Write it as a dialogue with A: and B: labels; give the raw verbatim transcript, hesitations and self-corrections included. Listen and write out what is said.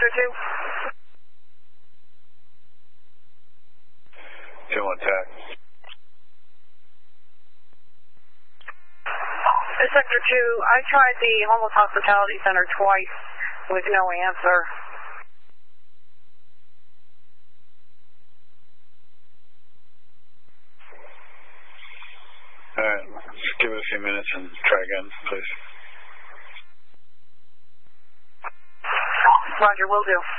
A: Sector two.
B: two one tac.
A: Sector two, I tried the Homeless Hospitality Center twice with no answer.
B: All right, just give it a few minutes and try again, please.
A: Roger, will do.